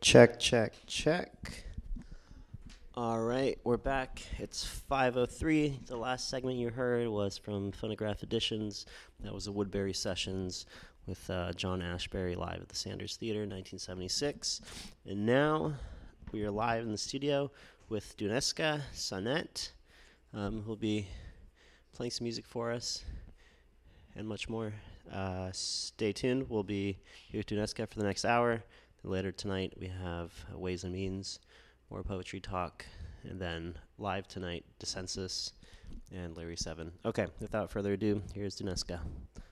Check, check, check. All right, we're back. It's 5:03. The last segment you heard was from Phonograph Editions. That was the Woodbury Sessions with John Ashbery live at the Sanders Theater in 1976. And now we are live in the studio with Duneska Sonnet, who'll be playing some music for us and much more. Stay tuned. We'll be here with Duneska for the next hour. Later tonight, we have Ways and Means, more poetry talk, and then live tonight, Dissensus and Larry 7. Okay, without further ado, here's Duneska.